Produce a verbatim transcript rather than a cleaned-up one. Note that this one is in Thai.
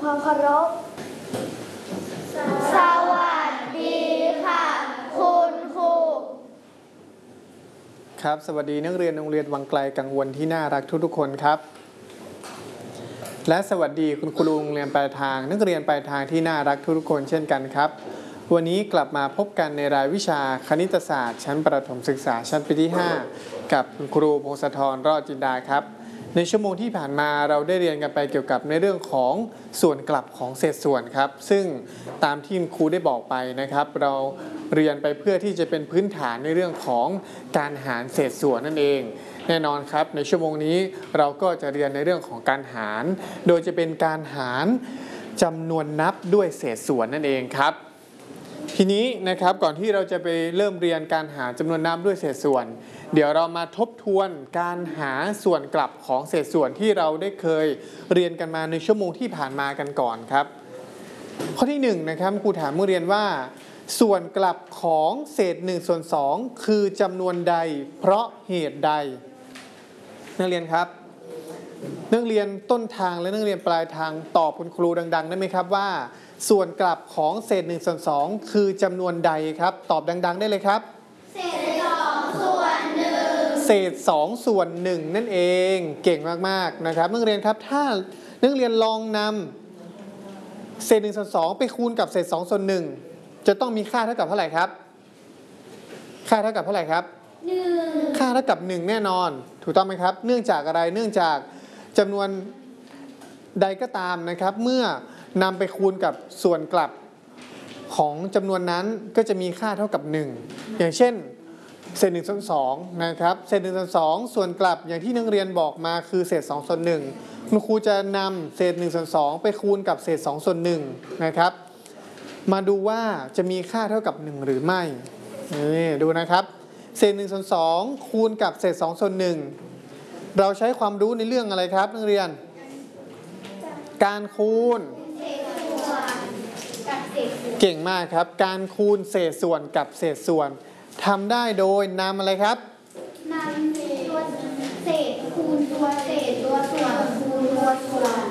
ความเคารพสวัสดีค่ะคุณครูครับสวัสดีนักเรียนโรงเรียนวังไกลกังวลที่น่ารักทุกๆคนครับและสวัสดีคุณครูโรงเรียนปลายทางนักเรียนปลายทางที่น่ารักทุกๆคนเช่นกันครับวันนี้กลับมาพบกันในรายวิชาคณิตศาสตร์ชั้นประถมศึกษาชั้นปีที่ห้ากับคุณครูพงศธรรอดจินดาครับในชั่วโมงที่ผ่านมาเราได้เรียนกันไปเกี่ยวกับในเรื่องของส่วนกลับของเศษส่วนครับซึ่งตามที่ครูได้บอกไปนะครับเราเรียนไปเพื่อที่จะเป็นพื้นฐานในเรื่องของการหารเศษส่วนนั่นเองแน่นอนครับในชั่วโมงนี้เราก็จะเรียนในเรื่องของการหารโดยจะเป็นการหารจำนวนนับด้วยเศษส่วนนั่นเองครับทีนี้นะครับก่อนที่เราจะไปเริ่มเรียนการหารจำนวนนับด้วยเศษส่วนเดี๋ยวเรามาทบทวนการหาส่วนกลับของเศษส่วนที่เราได้เคยเรียนกันมาในชั่วโมงที่ผ่านมากันก่อนครับข้อที่หนึ่งนะครับครูถามนักเรียนว่าส่วนกลับของเศษหนึ่งส่วนสองคือจำนวนใดเพราะเหตุใดนักเรียนครับนักเรียนต้นทางและนักเรียนปลายทางตอบคุณครูดังๆได้ไหมครับว่าส่วนกลับของเศษหนึ่งส่วนสองคือจำนวนใดครับตอบดังๆได้เลยครับเศษสองส่วนหนึ่งเศษสองส่วนหนึ่งนั่นเองเก่งมากๆนะครับนักเรียนครับถ้านักเรียนลองนำเศษหนึ่งส่วนสองไปคูณกับเศษสองส่วนหนึ่งจะต้องมีค่าเท่ากับเท่าไหร่ครับค่าเท่ากับเท่าไหร่ครับหนึ่งค่าเท่ากับหนึ่งแน่นอนถูกต้องไหมครับเนื่องจากอะไรเนื่องจากจำนวนใดก็ตามนะครับเมื่อนำไปคูณกับส่วนกลับของจำนวนนั้นก็จะมีค่าเท่ากับหนึ่งอย่างเช่นเศษหนึ่งส่วนสองนะครับเศษหนึ่งส่วนสองส่วนกลับอย่างที่นักเรียนบอกมาคือเศษสองส่วนหนึ่งคุณครูจะนำเศษหนึ่งส่วนสองไปคูณกับเศษสองส่วนหนึ่งนะครับมาดูว่าจะมีค่าเท่ากับหนึ่งหรือไม่นี่ดูนะครับเศษหนึ่งส่วนสองคูณกับเศษสองส่วนหนึ่งเราใช้ความรู้ในเรื่องอะไรครับนักเรียนการคูณเก่งมากครับการคูณเศษส่วนกับเศษส่วนทำได้โดยนำอะไรครับนำตัวเศษคูณตัวเศษตัวส่วนคูณตัวส่วน